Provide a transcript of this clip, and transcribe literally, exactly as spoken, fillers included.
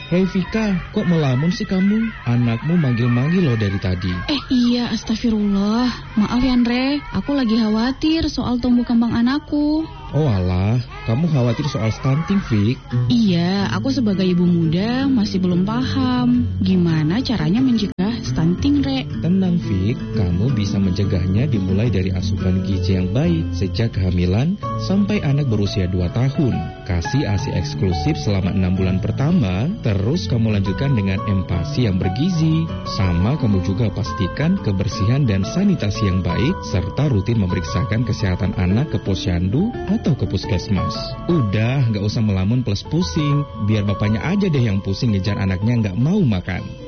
Hei Vika, kok melamun sih kamu? Anakmu manggil-manggil loh dari tadi. Eh iya, astagfirullah. Maaf ya Andre, aku lagi khawatir soal tumbuh kembang anakku. Oh alah, kamu khawatir soal stunting, Vik? Iya, aku sebagai ibu muda masih belum paham gimana caranya mencegah stunting, Re. Tenang, Vik, kamu bisa mencegahnya dimulai dari asupan gizi yang baik sejak kehamilan sampai anak berusia dua tahun. Kasih A S I eksklusif selama enam bulan pertama, terus kamu lanjutkan dengan empasi yang bergizi. Sama kamu juga pastikan kebersihan dan sanitasi yang baik, serta rutin memeriksakan kesehatan anak ke posyandu atau ke puskesmas. Udah, nggak usah melamun plus pusing, biar bapaknya aja deh yang pusing ngejar anaknya nggak mau makan.